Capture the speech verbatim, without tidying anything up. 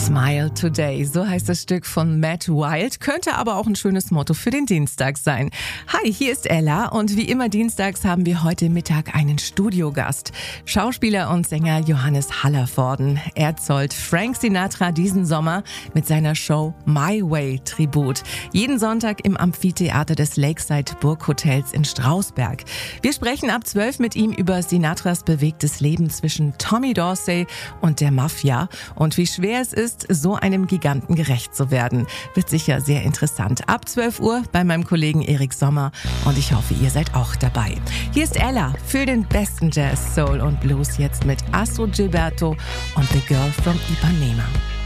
Smile Today, so heißt das Stück von Matt Wild, könnte aber auch ein schönes Motto für den Dienstag sein. Hi, hier ist Ella und wie immer dienstags haben wir heute Mittag einen Studiogast. Schauspieler und Sänger Johannes Hallervorden. Er zollt Frank Sinatra diesen Sommer mit seiner Show My Way Tribut. Jeden Sonntag im Amphitheater des Lakeside Burghotels in Strausberg. Wir sprechen ab zwölf mit ihm über Sinatras bewegtes Leben zwischen Tommy Dorsey und der Mafia und wie schwer es ist, so einem Giganten gerecht zu werden. Wird sicher sehr interessant. Ab zwölf Uhr bei meinem Kollegen Erik Sommer und ich hoffe, ihr seid auch dabei. Hier ist Ella für den besten Jazz, Soul und Blues jetzt mit Astrud Gilberto und The Girl from Ipanema.